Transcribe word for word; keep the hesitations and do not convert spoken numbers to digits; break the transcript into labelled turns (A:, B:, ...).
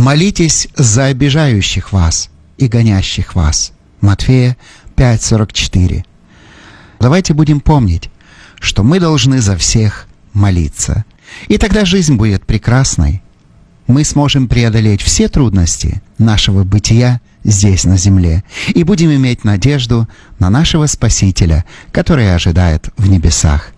A: «Молитесь за обижающих вас и гонящих вас». Матфея пять сорок четыре. Давайте будем помнить, что мы должны за всех молиться. И тогда жизнь будет прекрасной. Мы сможем преодолеть все трудности нашего бытия здесь, на земле, и будем иметь надежду на нашего Спасителя, который ожидает в небесах.